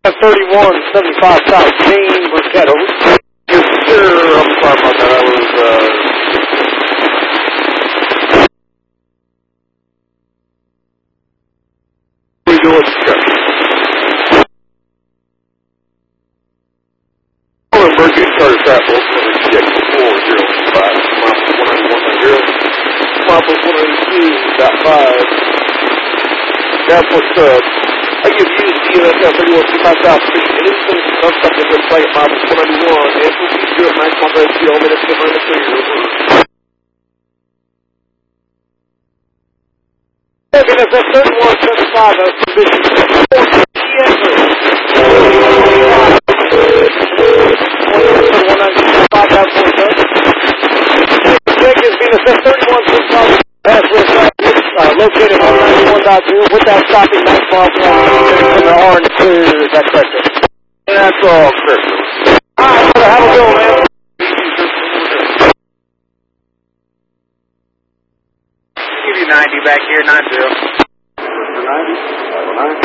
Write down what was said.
3175 South Main, Mercado. Yes, sir. I'm sorry about that. I was, what are you doing? Emergency started trap both check 4005, Miles 192.5. Airport sub. I give you CSF 3125 South Street. Anything of something with flight Miles 191. Answer to you at 9 kilometers minutes to minus 3. NSF 3175, position 4 located 191.0 without stopping 9 miles from the orange clear. Is that correct? That's all correct. Alright, brother, have a good one, man. Give you 90 back here, 90. 90?